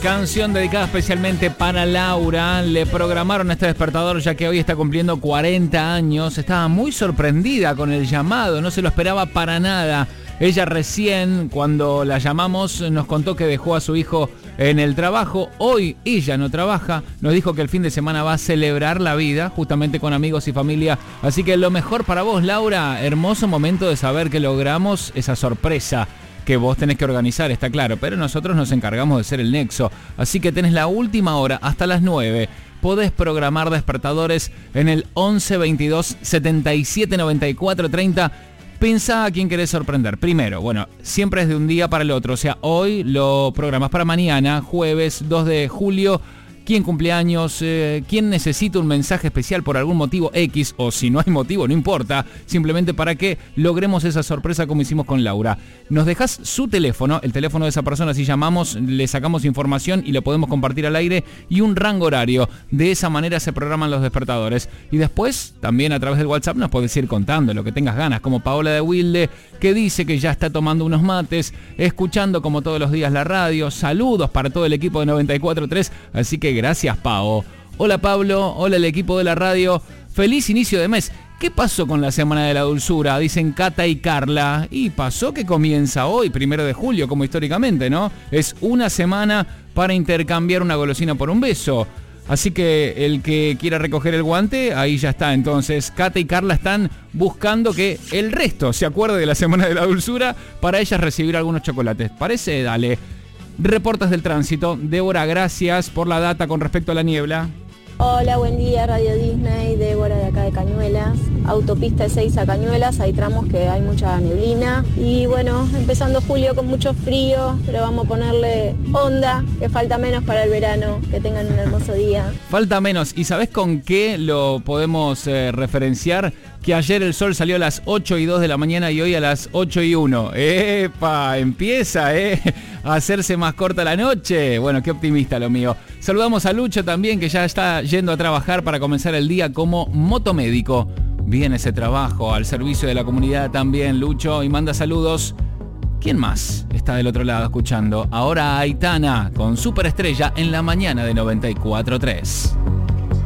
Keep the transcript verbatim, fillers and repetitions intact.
Canción dedicada especialmente para Laura. Le programaron este despertador ya que hoy está cumpliendo cuarenta años. Estaba muy sorprendida con el llamado, no se lo esperaba para nada. Ella recién, cuando la llamamos, nos contó que dejó a su hijo en el trabajo. Hoy ella no trabaja. Nos dijo que el fin de semana va a celebrar la vida, justamente con amigos y familia. Así que lo mejor para vos, Laura. Hermoso momento de saber que logramos esa sorpresa que vos tenés que organizar, está claro. Pero nosotros nos encargamos de ser el nexo. Así que tenés la última hora hasta las nueve. Podés programar despertadores en el once veintidós setenta y siete noventa y cuatro treinta. Pensá a quién querés sorprender. Primero, bueno, siempre es de un día para el otro. O sea, hoy lo programás para mañana, jueves dos de julio. ¿Quién cumpleaños? Eh, ¿Quién necesita un mensaje especial por algún motivo X? O si no hay motivo, no importa. Simplemente para que logremos esa sorpresa como hicimos con Laura. Nos dejás su teléfono, el teléfono de esa persona, si llamamos, le sacamos información y lo podemos compartir al aire, y un rango horario. De esa manera se programan los despertadores. Y después, también a través del WhatsApp, nos podés ir contando lo que tengas ganas, como Paola de Wilde, que dice que ya está tomando unos mates, escuchando como todos los días la radio. Saludos para todo el equipo de noventa y cuatro tres, así que gracias, Pao. Hola, Pablo. Hola, el equipo de la radio. Feliz inicio de mes. ¿Qué pasó con la Semana de la Dulzura? Dicen Cata y Carla. Y pasó que comienza hoy, primero de julio, como históricamente, ¿no? Es una semana para intercambiar una golosina por un beso. Así que el que quiera recoger el guante, ahí ya está. Entonces, Cata y Carla están buscando que el resto se acuerde de la Semana de la Dulzura para ellas recibir algunos chocolates. ¿Parece? Dale. Reportes del tránsito. Débora, gracias por la data con respecto a la niebla. Hola, buen día, Radio Disney, Débora de acá de Cañuelas, autopista seis a Cañuelas, hay tramos que hay mucha neblina y bueno, empezando julio con mucho frío, pero vamos a ponerle onda, que falta menos para el verano, que tengan un hermoso día. Falta menos, ¿y sabés con qué lo podemos eh, referenciar? Que ayer el sol salió a las ocho y dos de la mañana y hoy a las ocho y uno. ¡Epa! Empieza, ¿eh? A hacerse más corta la noche. Bueno, qué optimista lo mío. Saludamos a Lucho también, que ya está yendo a trabajar para comenzar el día como motomédico. Bien ese trabajo, al servicio de la comunidad también, Lucho, y manda saludos. ¿Quién más está del otro lado escuchando? Ahora Aitana con Superestrella en la mañana de noventa y cuatro tres.